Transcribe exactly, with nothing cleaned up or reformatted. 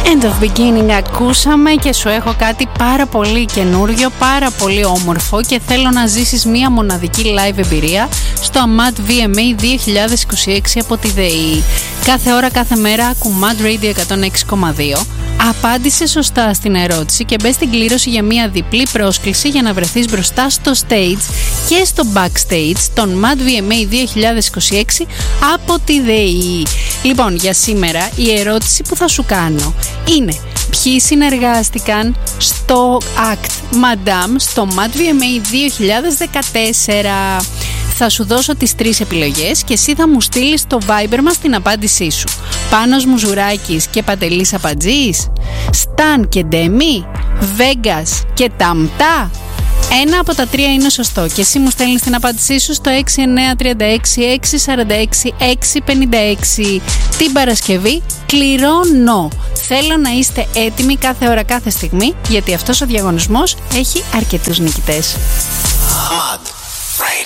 End of Beginning ακούσαμε και σου έχω κάτι πάρα πολύ καινούριο, πάρα πολύ όμορφο και θέλω να ζήσεις μία μοναδική live εμπειρία στο Mad βι εμ έι δύο χιλιάδες είκοσι έξι από τη ΔΕΗ. Κάθε ώρα, κάθε μέρα ακού Mad Radio εκατόν έξι κόμμα δύο. Απάντησε σωστά στην ερώτηση και μπες στην κλήρωση για μία διπλή πρόσκληση για να βρεθείς μπροστά στο stage και στο backstage των Mad βι εμ έι δύο χιλιάδες είκοσι έξι από τη ΔΕΗ. Λοιπόν, για σήμερα η ερώτηση που θα σου κάνω είναι: ποιοι συνεργάστηκαν στο Act Madame στο Mad βι εμ έι δύο χιλιάδες δεκατέσσερα? Θα σου δώσω τις τρεις επιλογές και εσύ θα μου στείλεις στο Viber μας την απάντησή σου. Πάνος Μουζουράκης και Παντελής Απατζής, Σταν και Ντέμι, Βέγκας και Ταμτά. Ένα από τα τρία είναι σωστό και εσύ μου στέλνεις την απάντησή σου στο έξι εννιά τρία έξι έξι τέσσερα έξι έξι πέντε έξι. Την Παρασκευή κληρώνω. Θέλω να είστε έτοιμοι κάθε ώρα, κάθε στιγμή, γιατί αυτός ο διαγωνισμός έχει αρκετούς νικητές. Mad